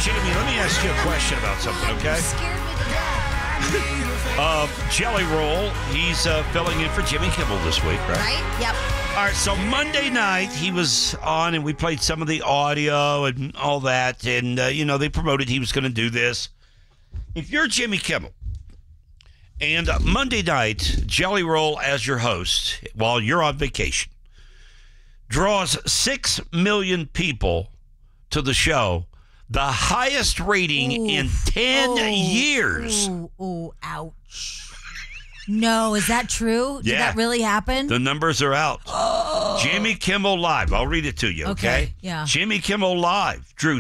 Jamie, let me ask you a question about something, okay? Scared me to death. Jelly Roll, he's filling in for Jimmy Kimmel this week, right? Right? Yep. All right, so Monday night he was on and we played some of the audio and all that. And, they promoted he was going to do this. If you're Jimmy Kimmel and Monday night, Jelly Roll as your host while you're on vacation draws 6 million people to the show, the highest rating in 10 years. Ooh, ouch. No, is that true? Did that really happen? The numbers are out. Jimmy Kimmel Live. I'll read it to you, okay? Yeah. Jimmy Kimmel Live drew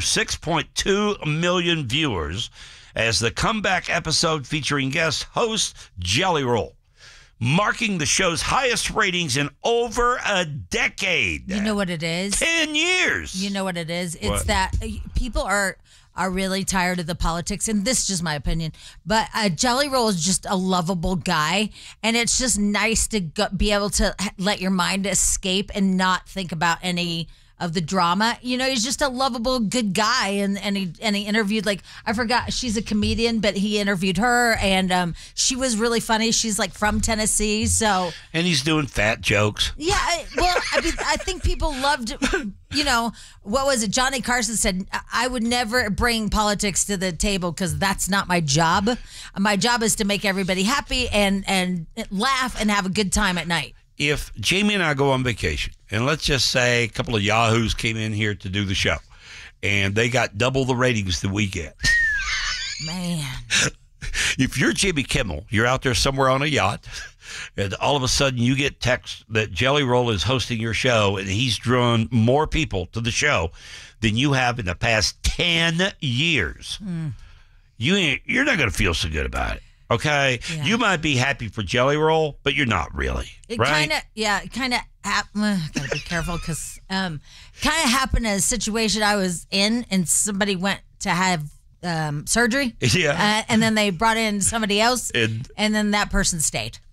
6.2 million viewers as the comeback episode featuring guest host Jelly Roll, marking the show's highest ratings in over a decade. You know what it is? 10 years. You know what it is? It's What? that people are really tired of the politics, and this is just my opinion, but Jelly Roll is just a lovable guy, and it's just nice to be able to let your mind escape and not think about any of the drama. He's just a lovable, good guy, and he interviewed, like, I forgot, she's a comedian, but he interviewed her, and she was really funny. She's like from Tennessee, so. And he's doing fat jokes. Yeah, I think people loved, what was it? Johnny Carson said, I would never bring politics to the table because that's not my job. My job is to make everybody happy and laugh and have a good time at night. If Jamie and I go on vacation, and let's just say a couple of yahoos came in here to do the show, and they got double the ratings that we get. Man. If you're Jimmy Kimmel, you're out there somewhere on a yacht, and all of a sudden you get text that Jelly Roll is hosting your show, and he's drawn more people to the show than you have in the past 10 years. You're not going to feel so good about it. Okay, Yeah. You might be happy for Jelly Roll, but you're not really. It right? kind of gotta be careful because kind of happened in a situation I was in, and somebody went to have surgery. Yeah. And then they brought in somebody else, And then that person stayed.